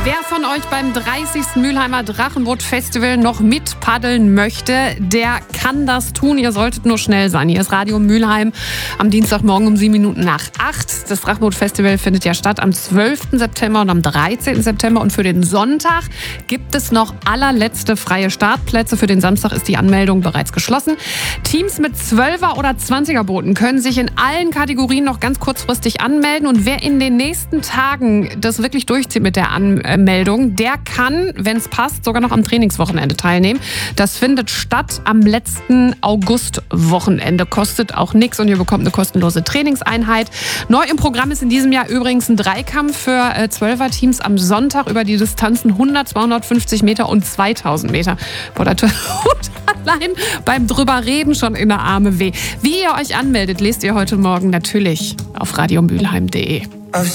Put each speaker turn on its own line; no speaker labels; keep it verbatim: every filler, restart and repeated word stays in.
Wer von euch beim dreißigsten Mülheimer Drachenboot-Festival noch mitpaddeln möchte, der kann das tun. Ihr solltet nur schnell sein. Hier ist Radio Mülheim am Dienstagmorgen um sieben Minuten nach acht. Das Drachenboot-Festival findet ja statt am zwölften September und am dreizehnten September. Und für den Sonntag gibt es noch allerletzte freie Startplätze. Für den Samstag ist die Anmeldung bereits geschlossen. Teams mit zwölfer oder zwanziger Booten können sich in allen Kategorien noch ganz kurzfristig anmelden. Und wer in den nächsten Tagen das wirklich durchzieht mit der Anmeldung, Meldung, der kann, wenn es passt, sogar noch am Trainingswochenende teilnehmen. Das findet statt am letzten Augustwochenende. Kostet auch nichts und ihr bekommt eine kostenlose Trainingseinheit. Neu im Programm ist in diesem Jahr übrigens ein Dreikampf für äh, Zwölfer-Teams am Sonntag über die Distanzen hundert, zweihundertfünfzig Meter und zweitausend Meter. Boah, da tut allein beim drüber reden schon in der Arme weh. Wie ihr euch anmeldet, lest ihr heute Morgen natürlich auf radio mülheim punkt de.